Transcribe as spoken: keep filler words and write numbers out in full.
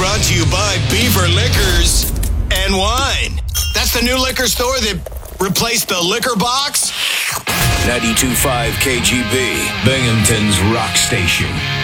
brought to you by Beaver Liquors and Wine. That's the new liquor store that replaced the liquor box. ninety-two point five K G B, Binghamton's rock station.